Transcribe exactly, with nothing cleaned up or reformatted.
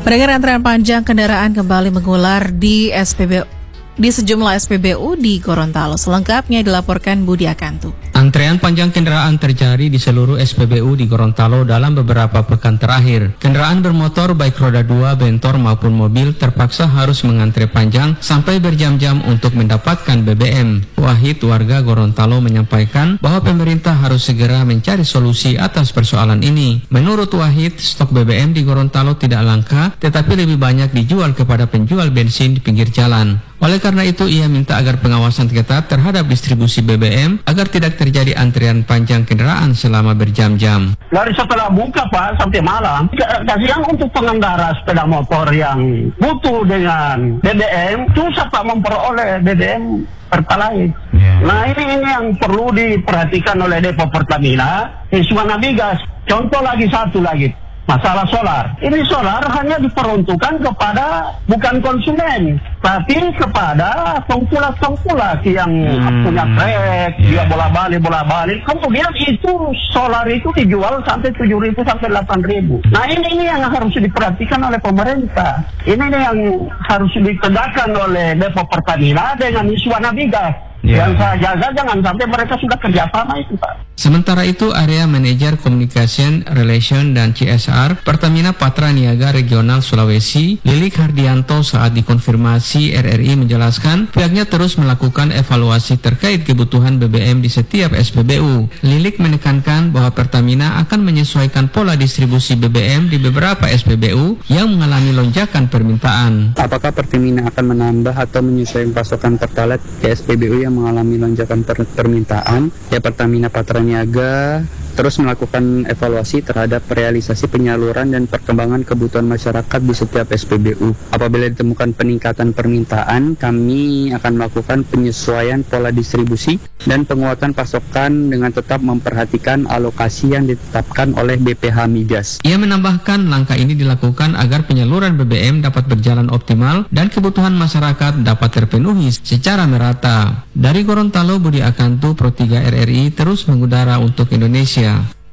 Pedagang antrean panjang kendaraan kembali mengular di S P B U di sejumlah S P B U di Gorontalo. Selengkapnya dilaporkan Budi Akantu. Antrean panjang kendaraan terjadi di seluruh S P B U di Gorontalo dalam beberapa pekan terakhir. Kendaraan bermotor baik roda dua, bentor maupun mobil terpaksa harus mengantre panjang sampai berjam-jam untuk mendapatkan B B M. Wahid, warga Gorontalo, menyampaikan bahwa pemerintah harus segera mencari solusi atas persoalan ini. Menurut Wahid, stok B B M di Gorontalo tidak langka, tetapi lebih banyak dijual kepada penjual bensin di pinggir jalan. Oleh karena itu, ia minta agar pengawasan ketat terhadap distribusi B B M agar tidak terjadi antrian panjang kendaraan selama berjam-jam. Dari setelah buka Pak sampai malam, kasihan untuk pengendara sepeda motor yang butuh dengan B B M, susah Pak memperoleh B B M Pertalite. Yeah. Nah ini, ini yang perlu diperhatikan oleh Depo Pertamina, Iswana Migas. Contoh lagi satu lagi. Masalah solar. Ini solar hanya diperuntukkan kepada bukan konsumen, tapi kepada pengkulak-pengkulak yang hmm. punya trek, yeah. dia bola-balik, bola-balik. Kemudian itu solar itu dijual sampai tujuh ribu sampai delapan ribu. Nah ini, ini yang harus diperhatikan oleh pemerintah. Ini, ini yang harus ditegakkan oleh Depo Pertamina dengan Iswana Migas. Yeah. Yang saya jaga jangan sampai mereka sudah kerjasama itu Pak. Sementara itu, Area Manajer Communication, Relation, dan C S R Pertamina Patra Niaga Regional Sulawesi, Lilik Hardianto, saat dikonfirmasi R R I menjelaskan pihaknya terus melakukan evaluasi terkait kebutuhan B B M di setiap S P B U. Lilik menekankan bahwa Pertamina akan menyesuaikan pola distribusi B B M di beberapa S P B U yang mengalami lonjakan permintaan. Apakah Pertamina akan menambah atau menyesuaikan pasokan Pertalite ke S P B U yang mengalami lonjakan per permintaan? Ya, Pertamina Patra Niaga terus melakukan evaluasi terhadap realisasi penyaluran dan perkembangan kebutuhan masyarakat di setiap S P B U. Apabila ditemukan peningkatan permintaan, kami akan melakukan penyesuaian pola distribusi dan penguatan pasokan dengan tetap memperhatikan alokasi yang ditetapkan oleh B P H Migas. Ia menambahkan langkah ini dilakukan agar penyaluran B B M dapat berjalan optimal dan kebutuhan masyarakat dapat terpenuhi secara merata. Dari Gorontalo, Budi Akantu, Pro tiga R R I, terus mengudara untuk Indonesia.